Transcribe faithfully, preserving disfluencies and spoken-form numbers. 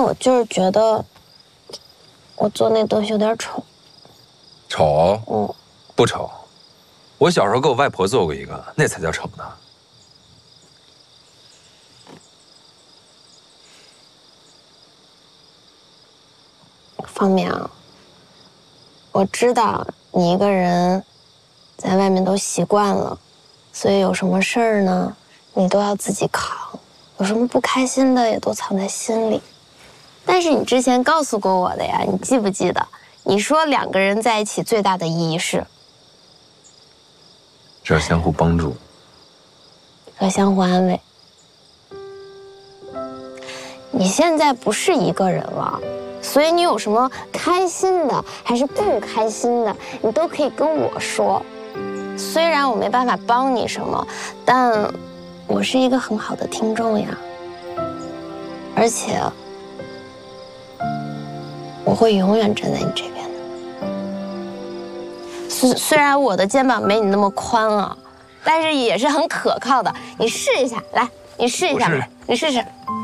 但我就是觉得我做那东西有点丑。 丑？ 嗯， 不丑。我小时候给我外婆做过一个，那才叫丑呢。 方明，我知道你一个人在外面都习惯了，所以有什么事儿呢，你都要自己扛，有什么不开心的也都藏在心里。但是你之前告诉过我的呀，你记不记得？你说两个人在一起最大的意义是， 是要相互帮助和相互安慰。你现在不是一个人了，所以你有什么开心的还是不开心的，你都可以跟我说。虽然我没办法帮你什么，但我是一个很好的听众呀。而且我会永远站在你这边的。虽虽然我的肩膀没你那么宽啊，但是也是很可靠的。你试一下，来，你试一下，你试试。